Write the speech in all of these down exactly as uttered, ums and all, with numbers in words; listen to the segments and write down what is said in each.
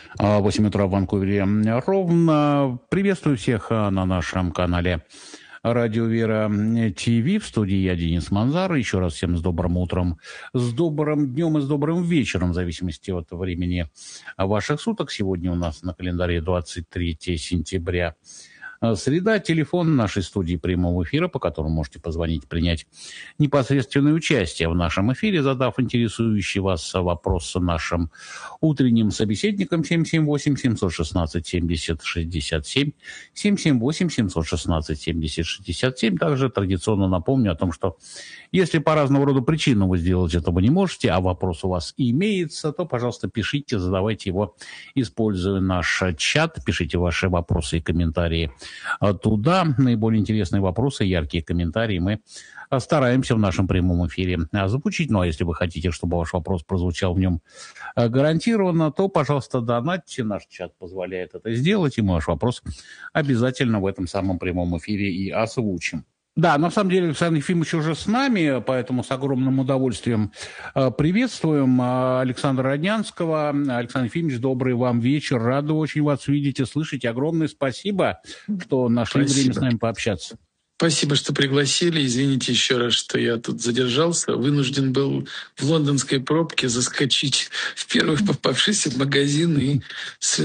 А, восемь утра в Ванкувере ровно. Приветствую всех а, на нашем канале Радио Вера ТВ. В студии я, Денис Манзар. Еще раз всем с добрым утром, с добрым днем и с добрым вечером, в зависимости от времени ваших суток. Сегодня у нас на календаре двадцать третье сентября. Среда, телефон нашей студии прямого эфира, по которому можете позвонить, принять непосредственное участие в нашем эфире, задав интересующий вас вопрос нашим утренним собеседникам. семь семь восемь семь один шесть семьдесят шестьдесят семь, семь семь восемь семь один шесть семьдесят шестьдесят семь. Также традиционно напомню о том, что если по разного рода причинам вы сделать этого не можете, а вопрос у вас имеется, то, пожалуйста, пишите, задавайте его, используя наш чат, пишите ваши вопросы и комментарии туда. Наиболее интересные вопросы, яркие комментарии мы стараемся в нашем прямом эфире озвучить. Ну, а если вы хотите, чтобы ваш вопрос прозвучал в нем гарантированно, то, пожалуйста, донатьте. Наш чат позволяет это сделать, и мы ваш вопрос обязательно в этом самом прямом эфире и озвучим. Да, на самом деле Александр Ефимович уже с нами, поэтому с огромным удовольствием приветствуем Александра Роднянского. Александр Ефимович, добрый вам вечер. Рады очень вас видеть и слышать. Огромное спасибо, что нашли Спасибо. время с нами пообщаться. Спасибо, что пригласили. Извините еще раз, что я тут задержался. Вынужден был в лондонской пробке заскочить в первых попавшийся магазин и с,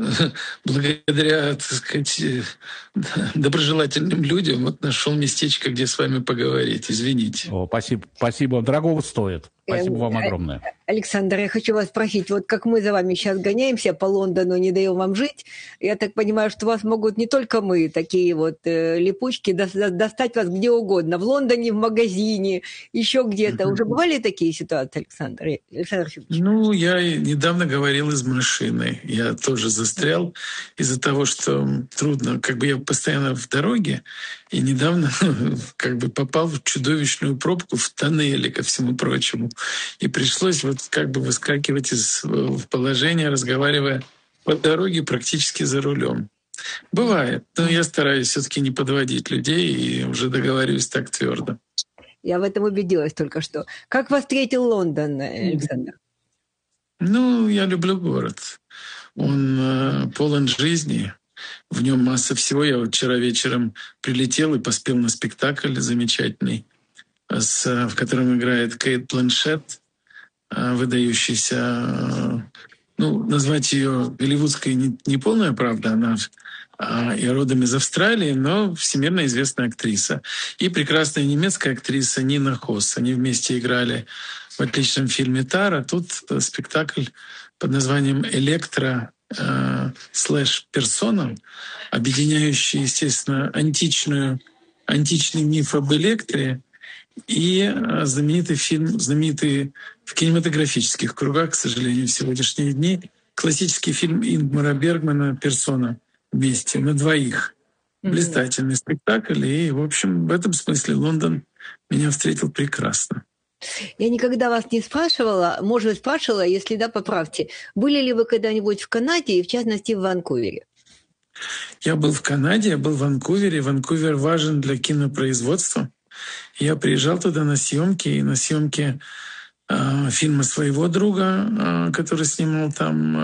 благодаря, так сказать, доброжелательным людям вот нашел местечко, где с вами поговорить. Извините. О, спасибо, спасибо. Дорогого стоит. Спасибо вам огромное. Александр, я хочу вас спросить, вот как мы за вами сейчас гоняемся по Лондону, не даем вам жить, я так понимаю, что вас могут не только мы, такие вот э, липучки, до, достать вас где угодно, в Лондоне, в магазине, еще где-то. Уже бывали такие ситуации, Александр? Александр Филиппович? Ну, я недавно говорил из машины. Я тоже застрял из-за того, что трудно, как бы я постоянно в дороге, и недавно как бы попал в чудовищную пробку в тоннеле, ко всему прочему. И пришлось вот как бы выскакивать из положения, разговаривая по дороге практически за рулем. Бывает, но я стараюсь все-таки не подводить людей и уже договариваюсь так твердо. Я в этом убедилась только что. Как вас встретил Лондон, Александр? Ну, я люблю город. Он э, полон жизни. В нем масса всего. Я вот вчера вечером прилетел и поспел на спектакль замечательный, с, в котором играет Кейт Бланшетт, выдающаяся, ну, назвать ее голливудской не, не полная правда, она а, и родом из Австралии, но всемирно известная актриса. И прекрасная немецкая актриса Нина Хосс. Они вместе играли в отличном фильме «Тара». Тут спектакль под названием «Электро» слэш «Персона», объединяющий, естественно, античную, античный миф об электре и знаменитый фильм, знаменитый в кинематографических кругах, к сожалению, в сегодняшние дни, классический фильм Ингмара Бергмана «Персона» вместе, на двоих. Блистательный спектакль. И, в общем, в этом смысле Лондон меня встретил прекрасно. Я никогда вас не спрашивала, может, спрашивала, если да, поправьте. Были ли вы когда-нибудь в Канаде, и в частности в Ванкувере? Я был в Канаде, я был в Ванкувере. Ванкувер важен для кинопроизводства. Я приезжал туда на съемки, и на съемки э, фильма своего друга, э, который снимал там